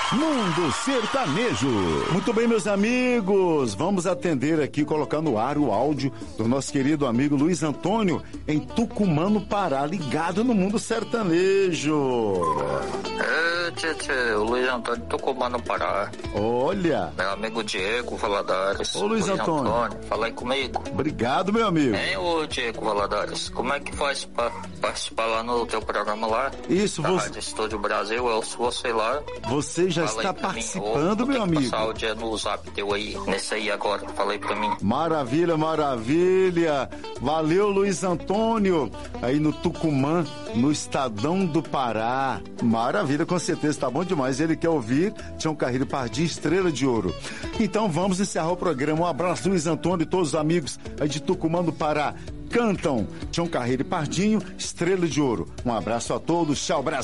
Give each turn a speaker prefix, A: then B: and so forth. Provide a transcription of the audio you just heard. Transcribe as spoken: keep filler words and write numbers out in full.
A: Mundo Sertanejo. Muito bem, meus amigos, vamos atender aqui, colocar no ar o áudio do nosso querido amigo Luiz Antônio, em Tucumã, no Pará, ligado no Mundo Sertanejo.
B: É, tchê, tchê, o Luiz Antônio Tucumã, no Pará.
A: Olha.
B: Meu amigo Diego Valadares.
A: Ô, Luiz, Luiz Antônio. Antônio,
B: fala aí comigo.
A: Obrigado, meu amigo.
B: Hein, ô Diego Valadares, como é que faz pra participar lá no teu programa lá?
A: Isso,
B: da
A: você...
B: Rádio Estúdio Brasil, eu sou você lá.
A: Você já
B: Fala
A: está participando,
B: mim.
A: meu amigo.
B: Passar o dia no zap teu aí, nesse aí agora, falei pra mim.
A: Maravilha, maravilha. Valeu, Luiz Antônio, aí no Tucumã, no Estadão do Pará. Maravilha, com certeza, tá bom demais. Ele quer ouvir Tião Carreiro Pardinho, Estrela de Ouro. Então vamos encerrar o programa. Um abraço, Luiz Antônio e todos os amigos aí de Tucumã do Pará. Cantam Tião Carreiro e Pardinho, Estrela de Ouro. Um abraço a todos, tchau, Brasil.